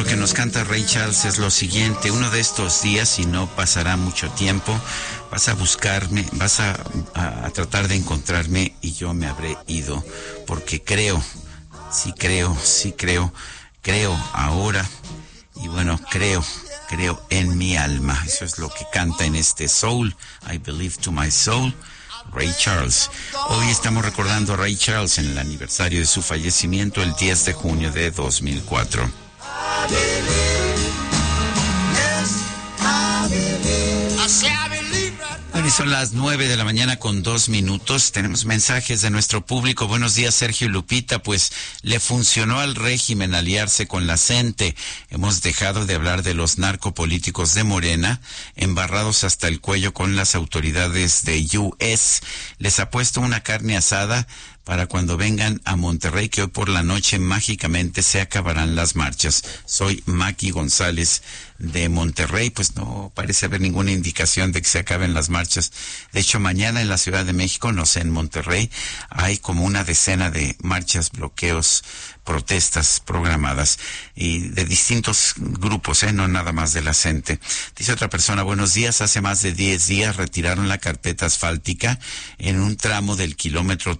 que nos canta Ray Charles es lo siguiente: uno de estos días, y no pasará mucho tiempo, vas a buscarme, vas a tratar de encontrarme y yo me habré ido, porque creo ahora, y bueno, creo en mi alma. Eso es lo que canta en este Soul, I Believe to My Soul, Ray Charles. Hoy estamos recordando a Ray Charles en el aniversario de su fallecimiento el 10 de junio de 2004. Bueno, y son las 9 de la mañana con 2 minutos. Tenemos mensajes de nuestro público. Buenos días, Sergio y Lupita. Pues le funcionó al régimen aliarse con la CENTE. Hemos dejado de hablar de los narcopolíticos de Morena, embarrados hasta el cuello con las autoridades de US. Les ha puesto una carne asada para cuando vengan a Monterrey, que hoy por la noche mágicamente se acabarán las marchas. Soy Maki González de Monterrey. Pues no parece haber ninguna indicación de que se acaben las marchas. De hecho, mañana en la Ciudad de México, no sé, en Monterrey, hay como una decena de marchas, bloqueos, protestas programadas y de distintos grupos, no nada más de la CENTE. Dice otra persona: buenos días, hace más de 10 días retiraron la carpeta asfáltica en un tramo del kilómetro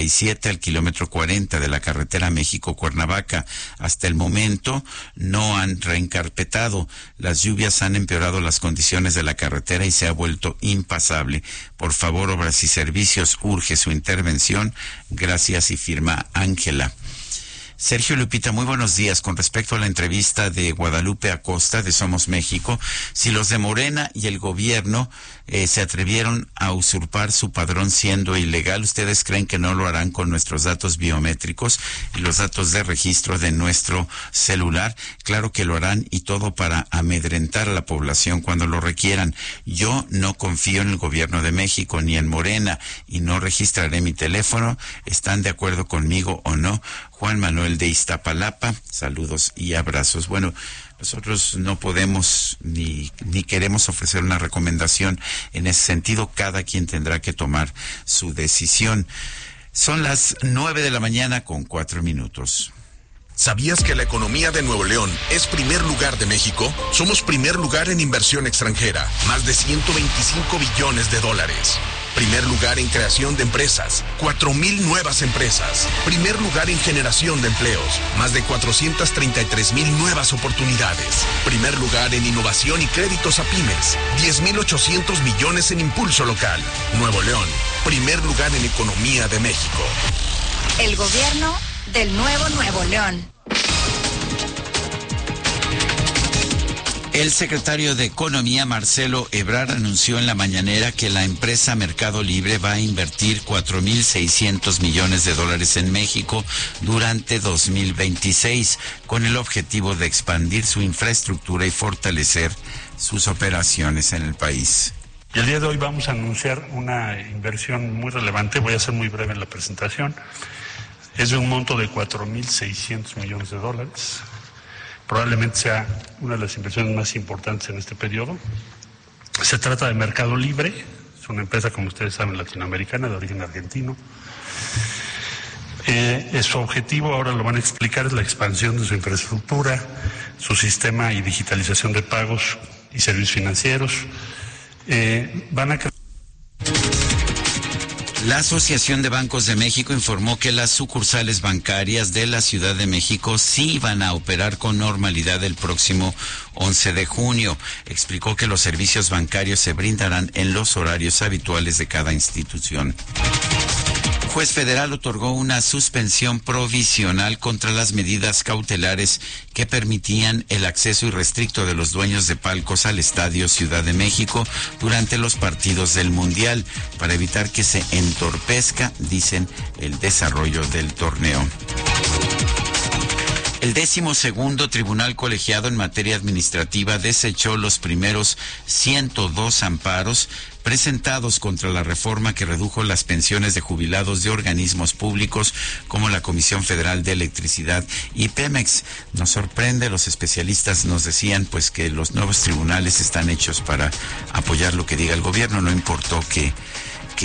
37 al kilómetro 40 de la carretera México-Cuernavaca. Hasta el momento no han reencarpetado. Las lluvias han empeorado las condiciones de la carretera y se ha vuelto impasable. Por favor, Obras y Servicios, urge su intervención. Gracias, y firma Ángela. Sergio y Lupita, muy buenos días. Con respecto a la entrevista de Guadalupe Acosta de Somos México, si los de Morena y el gobierno se atrevieron a usurpar su padrón siendo ilegal, ¿ustedes creen que no lo harán con nuestros datos biométricos y los datos de registro de nuestro celular? Claro que lo harán, y todo para amedrentar a la población cuando lo requieran. Yo no confío en el gobierno de México ni en Morena y no registraré mi teléfono. ¿Están de acuerdo conmigo o no? Juan Manuel de Iztapalapa, saludos y abrazos. Bueno, nosotros no podemos ni queremos ofrecer una recomendación en ese sentido. Cada quien tendrá que tomar su decisión. Son las 9 de la mañana con 4 minutos. ¿Sabías que la economía de Nuevo León es primer lugar de México? Somos primer lugar en inversión extranjera, más de 125 billones de dólares. Primer lugar en creación de empresas, 4,000 nuevas empresas. Primer lugar en generación de empleos, más de 433,000 nuevas oportunidades. Primer lugar en innovación y créditos a pymes, 10,800 millones en impulso local. Nuevo León, primer lugar en economía de México. El gobierno del nuevo Nuevo León. El secretario de Economía, Marcelo Ebrard, anunció en la mañanera que la empresa Mercado Libre va a invertir 4,600 millones de dólares en México durante 2026, con el objetivo de expandir su infraestructura y fortalecer sus operaciones en el país. Y el día de hoy vamos a anunciar una inversión muy relevante. Voy a ser muy breve en la presentación. Es de un monto de 4,600 millones de dólares. Probablemente sea una de las inversiones más importantes en este periodo. Se trata de Mercado Libre, es una empresa, como ustedes saben, latinoamericana, de origen argentino. Su objetivo, ahora lo van a explicar, es la expansión de su infraestructura, su sistema y digitalización de pagos y servicios financieros. La Asociación de Bancos de México informó que las sucursales bancarias de la Ciudad de México sí van a operar con normalidad el próximo 11 de junio. Explicó que los servicios bancarios se brindarán en los horarios habituales de cada institución. Un juez federal otorgó una suspensión provisional contra las medidas cautelares que permitían el acceso irrestricto de los dueños de palcos al Estadio Ciudad de México durante los partidos del Mundial, para evitar que se entorpezca, dicen, el desarrollo del torneo. El 12º Tribunal Colegiado en materia administrativa desechó los primeros 102 amparos presentados contra la reforma que redujo las pensiones de jubilados de organismos públicos como la Comisión Federal de Electricidad y Pemex. Nos sorprende, los especialistas nos decían pues que los nuevos tribunales están hechos para apoyar lo que diga el gobierno. No importó que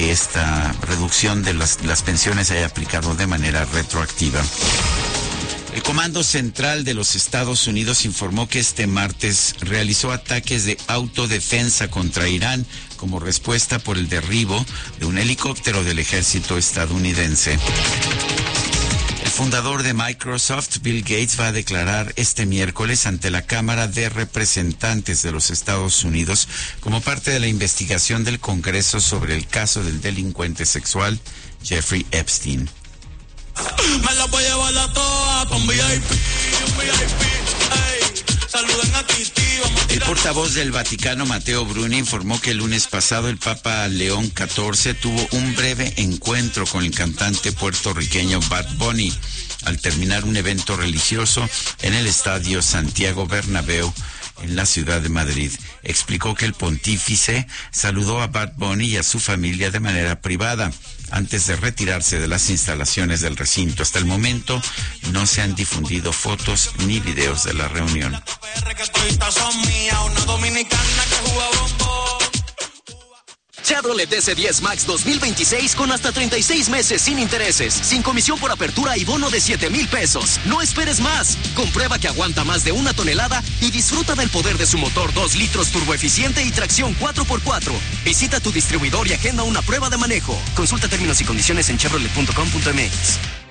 esta reducción de las pensiones se haya aplicado de manera retroactiva. El Comando Central de los Estados Unidos informó que este martes realizó ataques de autodefensa contra Irán como respuesta por el derribo de un helicóptero del ejército estadounidense. El fundador de Microsoft, Bill Gates, va a declarar este miércoles ante la Cámara de Representantes de los Estados Unidos como parte de la investigación del Congreso sobre el caso del delincuente sexual Jeffrey Epstein. Me la voy a llevar a todas con VIP, saluden a Titi. El portavoz del Vaticano, Matteo Bruni, informó que el lunes pasado el Papa León XIV tuvo un breve encuentro con el cantante puertorriqueño Bad Bunny al terminar un evento religioso en el Estadio Santiago Bernabéu en la ciudad de Madrid. Explicó que el pontífice saludó a Bad Bunny y a su familia de manera privada antes de retirarse de las instalaciones del recinto. Hasta el momento no se han difundido fotos ni videos de la reunión. Chevrolet S10 Max 2026 con hasta 36 meses sin intereses, sin comisión por apertura y bono de 7,000 pesos. No esperes más. Comprueba que aguanta más de 1 tonelada y disfruta del poder de su motor 2 litros turboeficiente y tracción 4x4. Visita tu distribuidor y agenda una prueba de manejo. Consulta términos y condiciones en chevrolet.com.mx.